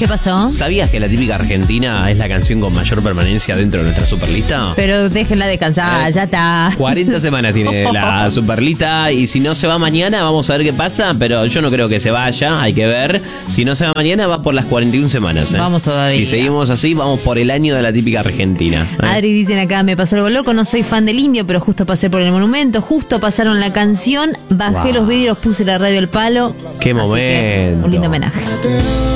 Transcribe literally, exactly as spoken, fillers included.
¿Qué pasó? ¿Sabías que La Típica Argentina es la canción con mayor permanencia dentro de nuestra superlista? Pero déjenla descansar, Eh, ya está. cuarenta semanas tiene la superlista y si no se va mañana vamos a ver qué pasa, pero yo no creo que se vaya, hay que ver. Si no se va mañana va por las cuarenta y una semanas. ¿eh? Vamos todavía. Si seguimos así vamos por el año de La Típica Argentina. ¿eh? Adri dicen acá, me pasó algo loco, no soy fan del Indio, pero justo pasé por el monumento, justo pasaron la canción, bajé Wow. los vidrios, puse la radio al palo. Qué Así que, momento. un lindo homenaje.